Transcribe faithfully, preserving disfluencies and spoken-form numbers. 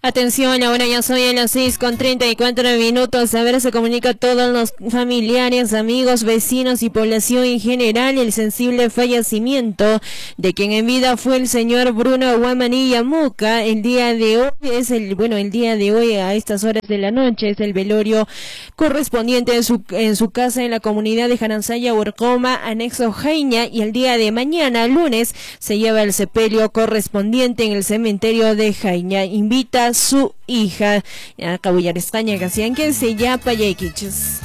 Atención, ahora ya soy a las seis con treinta y cuatro minutos. A ver, se comunica a todos los familiares, amigos, vecinos y población en general el sensible fallecimiento de quien en vida fue el señor Bruno Guamanilla Muca. El día de hoy es el, bueno, el día de hoy a estas horas de la noche es el velorio correspondiente en su, en su casa en la comunidad de Jaransaya, Huarcoma, anexo Jaina, y el día de mañana, lunes, se lleva el sepelio correspondiente en el cementerio de Jaina. Invita su hija a Cabullar España, que hacían que se llama Payaquichos.